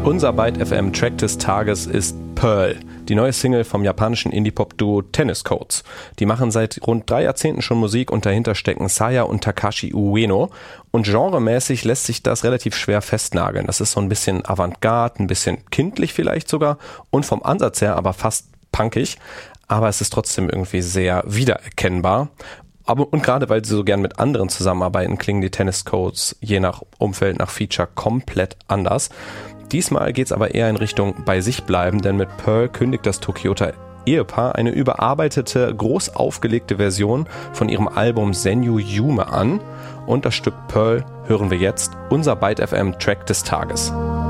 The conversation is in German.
Unser Byte FM Track des Tages ist Pearl, die neue Single vom japanischen Indie-Pop-Duo Tennis Codes. Die machen seit rund 3 Jahrzehnten schon Musik und dahinter stecken Saya und Takashi Ueno. Und genremäßig lässt sich das relativ schwer festnageln. Das ist so ein bisschen Avantgarde, ein bisschen kindlich vielleicht sogar und vom Ansatz her aber fast punkig. Aber es ist trotzdem irgendwie sehr wiedererkennbar. Und gerade weil sie so gern mit anderen zusammenarbeiten, klingen die Tennis Codes je nach Umfeld, nach Feature komplett anders. Diesmal geht's aber eher in Richtung bei sich bleiben, denn mit Pearl kündigt das Tokioter Ehepaar eine überarbeitete, groß aufgelegte Version von ihrem Album Senju Yume an. Und das Stück Pearl hören wir jetzt, unser Byte FM Track des Tages.